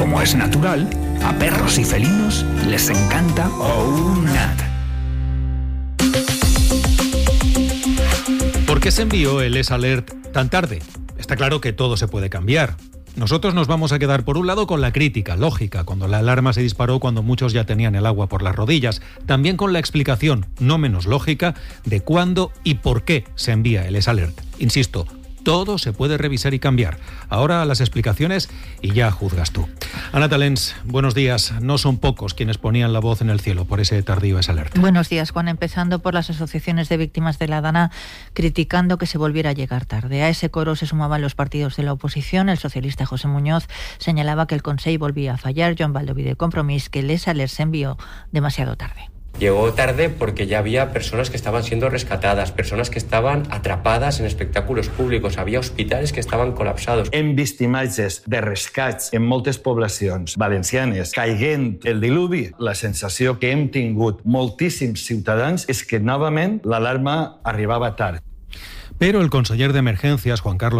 como es natural, a perros y felinos les encanta OUNAT. ¿Por qué se envió el S-Alert tan tarde? Está claro que todo se puede cambiar. Nosotros nos vamos a quedar por un lado con la crítica, lógica, cuando la alarma se disparó cuando muchos ya tenían el agua por las rodillas. También con la explicación, no menos lógica, de cuándo y por qué se envía el S-Alert. Insisto, todo se puede revisar y cambiar. Ahora las explicaciones y ya juzgas tú. Ana Talens, buenos días. No son pocos quienes ponían la voz en el cielo por ese tardío S-Alert. Buenos días, Juan. Empezando por las asociaciones de víctimas de la Dana, criticando que se volviera a llegar tarde. A ese coro se sumaban los partidos de la oposición. El socialista José Muñoz señalaba que el Consell volvía a fallar. Joan Baldoví de Compromís, que el S-Alert se envió demasiado tarde. Llegó tarde porque ya había personas que estaban siendo rescatadas, personas que estaban atrapadas en espectáculos públicos, había hospitals que estaban colapsados. Hem vist imatges de rescats en moltes poblacions valencianes caiguent el diluvi. La sensació que hem tingut moltíssims ciutadans és que novament l'alarma arribava tard. Pero el conseller de Emergencias, Juan Carlos